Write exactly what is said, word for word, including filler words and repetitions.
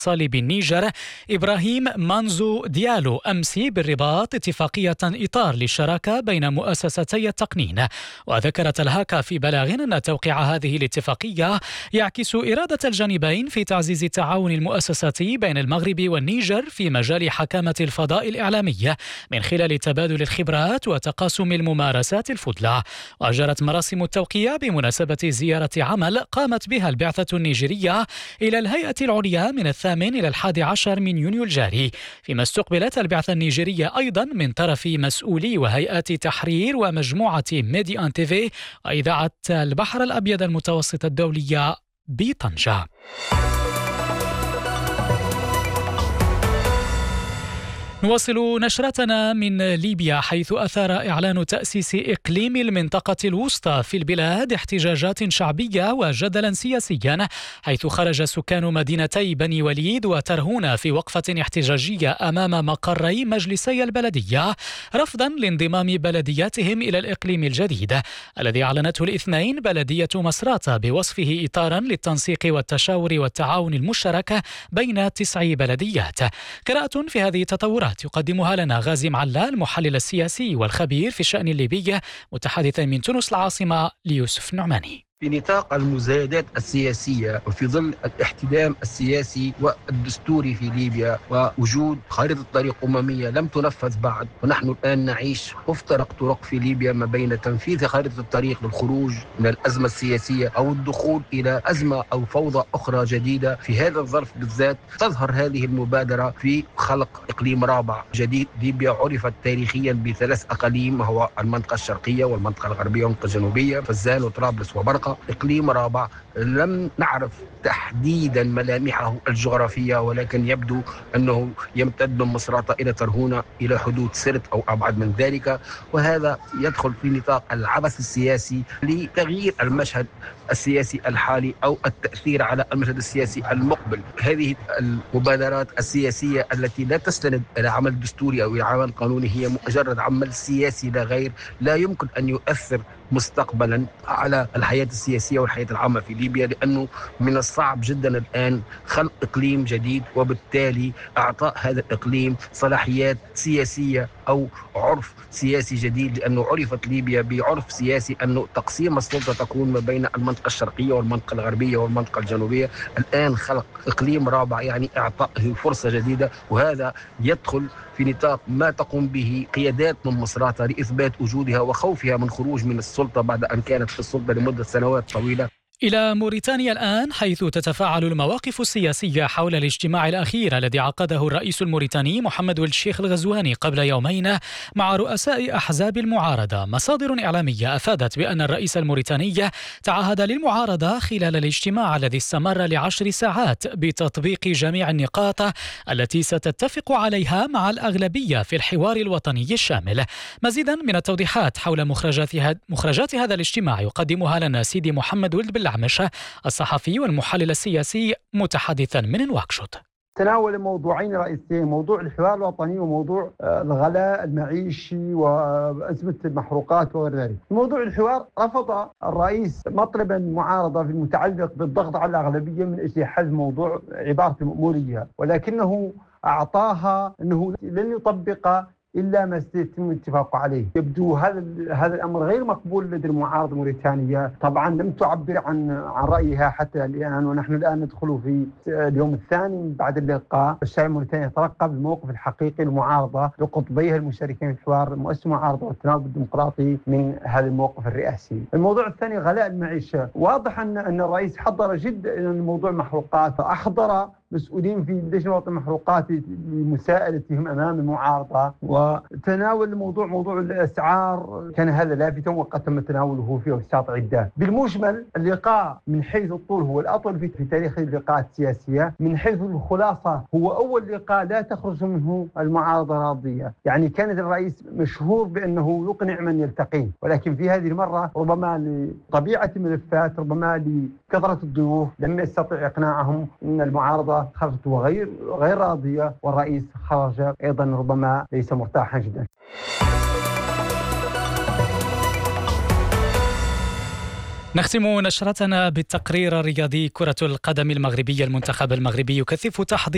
الاتصال بالنيجر إبراهيم مانزو ديالو أمس بالرباط اتفاقية إطار للشراكة بين مؤسستي التقنين. وذكرت الهاكا في بلاغ أن توقيع هذه الاتفاقية يعكس إرادة الجانبين في تعزيز التعاون المؤسساتي بين المغرب والنيجر في مجال حكامة الفضاء الإعلامي من خلال تبادل الخبرات وتقاسم الممارسات الفضلى. وجرت مراسم التوقيع بمناسبة زيارة عمل قامت بها البعثة النيجيرية إلى الهيئة العليا من الثامن إلى الحادي عشر من يونيو الجاري، فيما استقبلت البعثة النيجيرية أيضا من طرف مسؤولي وهيئات تحرير ومجموعة ميدي أن تيفي وإذاعة البحر الأبيض المتوسط الدولية بطنجة. نواصل نشرتنا من ليبيا، حيث أثار إعلان تأسيس إقليم المنطقة الوسطى في البلاد احتجاجات شعبية وجدلا سياسيا، حيث خرج سكان مدينتي بني وليد وترهونة في وقفة احتجاجية أمام مقري مجلسي البلدية رفضا لانضمام بلدياتهم إلى الإقليم الجديد الذي أعلنته الاثنين بلدية مصراتة بوصفه إطارا للتنسيق والتشاور والتعاون المشترك بين تسع بلديات. قراءة في هذه التطورات يقدمها لنا غازي معلا المحلل السياسي والخبير في الشأن الليبي، متحدثا من تونس العاصمة ليوسف نعماني. في نطاق المزايدات السياسية وفي ظل الاحتدام السياسي والدستوري في ليبيا ووجود خارطة طريق أممية لم تنفذ بعد، ونحن الآن نعيش مفترق طرق في ليبيا ما بين تنفيذ خارطة الطريق للخروج من الأزمة السياسية أو الدخول إلى أزمة أو فوضى أخرى جديدة. في هذا الظرف بالذات تظهر هذه المبادرة في خلق إقليم رابع جديد. ليبيا عرفت تاريخيا بثلاث أقاليم، وهو المنطقة الشرقية والمنطقة الغربية والمنطقة الجنوبية، فزان وطرابلس وبرقة. إقليم رابع لم نعرف تحديدا ملامحه الجغرافية، ولكن يبدو أنه يمتد من مصراتة إلى ترهونة إلى حدود سرت أو أبعد من ذلك، وهذا يدخل في نطاق العبث السياسي لتغيير المشهد السياسي الحالي أو التأثير على المشهد السياسي المقبل. هذه المبادرات السياسية التي لا تستند إلى عمل دستوري أو إلى عمل قانوني هي مجرد عمل سياسي لا غير، لا يمكن أن يؤثر مستقبلا على الحياة السياسية والحياة العامة في ليبيا، لأنه من الصعب جدا الآن خلق إقليم جديد وبالتالي أعطاء هذا الإقليم صلاحيات سياسية أو عرف سياسي جديد، لأنه عرفت ليبيا بعرف سياسي أنه تقسيم السلطة تكون ما بين المنطقة الشرقية والمنطقة الغربية والمنطقة الجنوبية. الآن خلق إقليم رابع يعني إعطائه فرصة جديدة، وهذا يدخل في نطاق ما تقوم به قيادات من مصراتة لإثبات وجودها وخوفها من خروج من السلطة بعد أن كانت في السلطة لمدة سنوات طويلة. إلى موريتانيا الآن، حيث تتفاعل المواقف السياسية حول الاجتماع الأخير الذي عقده الرئيس الموريتاني محمد ولد الشيخ الغزواني قبل يومين مع رؤساء أحزاب المعارضة. مصادر إعلامية أفادت بأن الرئيس الموريتاني تعهد للمعارضة خلال الاجتماع الذي استمر لعشر ساعات بتطبيق جميع النقاط التي ستتفق عليها مع الأغلبية في الحوار الوطني الشامل. مزيدا من التوضيحات حول مخرجات مخرجات هذا الاجتماع يقدمها لنا سيدي محمد ولد بالله الصحفي والمحلل السياسي، متحدثا من نواكشوط. تناول موضوعين رئيسيين، موضوع الحوار الوطني وموضوع الغلاء المعيشي وأزمة المحروقات وغير ذلك. موضوع الحوار رفض الرئيس مطلب المعارضة في المتعلق بالضغط على الأغلبية من أجل حل موضوع عبارة المأمورية، ولكنه أعطاها أنه لن يطبق إلا ما سيتم الاتفاق عليه. يبدو هذا هذا الأمر غير مقبول لدى المعارضة الموريتانية. طبعا لم تعبر عن عن رأيها حتى الآن، ونحن الآن ندخل في اليوم الثاني بعد اللقاء. الشعب الموريتاني يترقب الموقف الحقيقي للمعارضة لقطبيها المشاركين في الحوار، المؤسسة المعارضة والتناوب الديمقراطي، من هذا الموقف الرئاسي. الموضوع الثاني غلاء المعيشة. واضح أن أن الرئيس حضر جدا الموضوع المحروقات، أحضر مسؤولين في لجنة الوطنية المحروقات لمساءلتهم أمام المعارضة، وتناول الموضوع موضوع الأسعار كان هذا لافتا وقد تم تناوله في وساط عدة. بالمجمل اللقاء من حيث الطول هو الأطول في تاريخ اللقاءات السياسية، من حيث الخلاصة هو أول لقاء لا تخرج منه المعارضة راضية. يعني كانت الرئيس مشهور بأنه يقنع من يلتقيه، ولكن في هذه المرة ربما لطبيعة الملفات، ربما لكثرة الضيوف، لم يستطع إقناعهم أن المعارضة خرجت وغير غير راضية، والرئيس خرج أيضا ربما ليس مرتاحا جدا. نختم نشرتنا بالتقرير الرياضي. كرة القدم المغربية، المنتخب المغربي يكثف تحضير